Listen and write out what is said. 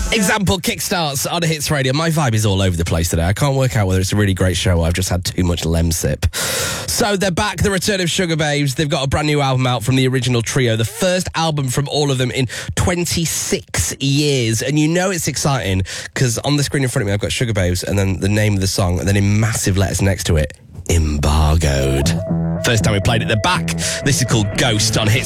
Example kickstarts on Hits Radio. My vibe is all over the place today. I can't work out whether it's a really great show or I've just had too much Lemsip. So they're back, the return of Sugar Babes. They've got a brand new album out from the original trio, the first album from all of them in 26 years. And you know it's exciting because on the screen in front of me I've got Sugar Babes and then the name of the song and then in massive letters next to it, Embargoed. First time we played it, they're back. This is called Ghost on Hits